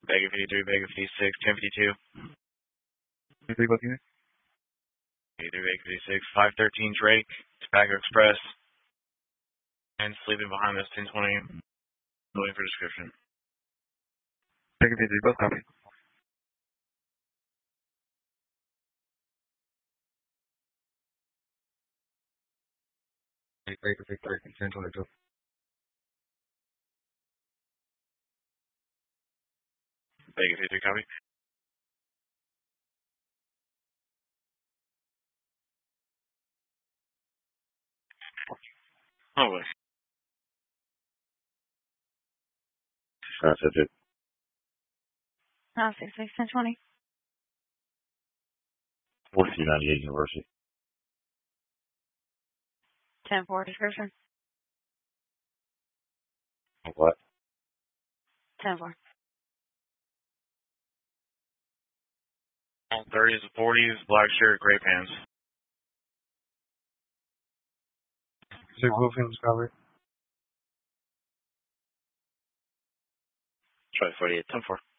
Vega 53, Vega 56, 1052. 53 booking it. 53, Vega 56, 513 Drake, Tobacco Express. And sleeping behind us, 1020. Waiting for description. Vega 53, both copy. Vega 53, 1022. Vega 53, copy. Oh, wait. 966, 1020. 4298 University. 10-4 description. What? 10-4. All 30s and 40s, black shirt, gray pants. 6 Bluefields, cover. Try 48, 10-4.